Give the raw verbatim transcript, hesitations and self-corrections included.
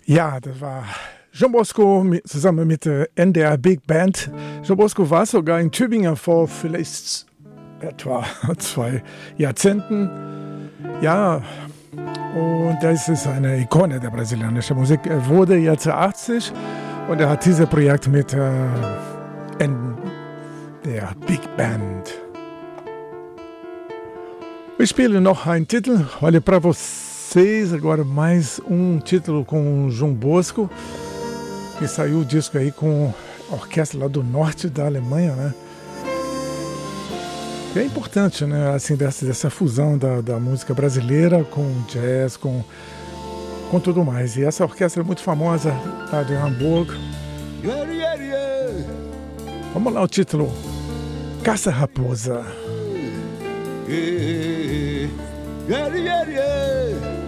Ja, das war Jean Bosco mit, zusammen mit der N D R Big Band. Jean Bosco war sogar in Tübingen vor vielleicht etwa zwei Jahrzehnten. Ja, und das ist eine Ikone der brasilianischen Musik. Er wurde jetzt achtzig und er hat dieses Projekt mit äh, N D R Big Band. Eu spiele noch einen Titel, olha para vocês agora mais um título com João Bosco, que saiu o disco aí com a orquestra lá do norte da Alemanha, né? E é importante, né, assim, dessa, dessa fusão da, da música brasileira com jazz, com, com tudo mais. E essa orquestra é muito famosa lá de Hamburgo. Vamos lá o título, Caça Raposa. Yeah, yeah, yeah, yeah.